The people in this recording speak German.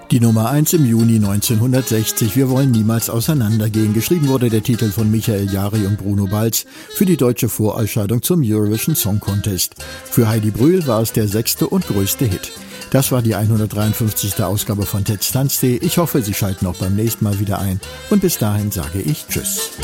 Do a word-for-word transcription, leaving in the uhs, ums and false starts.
Die Nummer eins im Juni neunzehnhundertsechzig, Wir wollen niemals auseinandergehen. Geschrieben wurde der Titel von Michael Jari und Bruno Balz für die deutsche Vorausscheidung zum Eurovision Song Contest. Für Heidi Brühl war es der sechste und größte Hit. Das war die hundertdreiundfünfzigste Ausgabe von Tetz Tanztee. Ich hoffe, Sie schalten auch beim nächsten Mal wieder ein. Und bis dahin sage ich Tschüss.